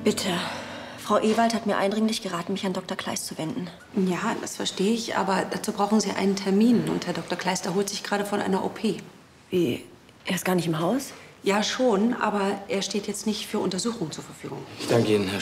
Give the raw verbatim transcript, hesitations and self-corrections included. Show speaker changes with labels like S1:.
S1: Bitte. Frau Ewald hat mir eindringlich geraten, mich an Doktor Kleist zu wenden.
S2: Ja, das verstehe ich, aber dazu brauchen Sie einen Termin. Und Herr Doktor Kleist erholt sich gerade von einer O P.
S1: Wie? Er ist gar nicht im Haus?
S2: Ja, schon, aber er steht jetzt nicht für Untersuchungen zur Verfügung.
S3: Ich danke Ihnen, Herr